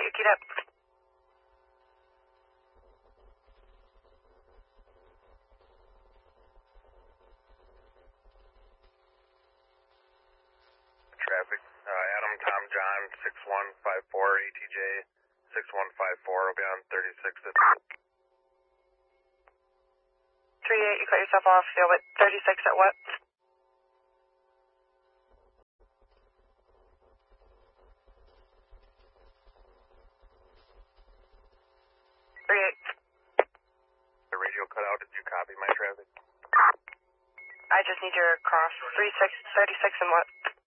you keyed up. Traffic, Adam, Tom, John, 6154, ATJ, 6154, will be on 36th. 38, you cut yourself off, you'll at 36 at what? 38. The radio cut out, did you copy my traffic? I just need your cross. 36 and what?